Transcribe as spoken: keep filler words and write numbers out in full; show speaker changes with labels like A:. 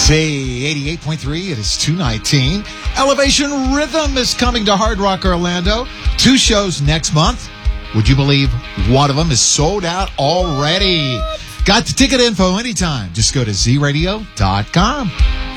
A: Z eighty-eight point three, it is two nineteen. Elevation Rhythm is coming to Hard Rock Orlando. Two shows next month. Would you believe one of them is sold out already? Got the ticket info anytime. Just go to z radio dot com.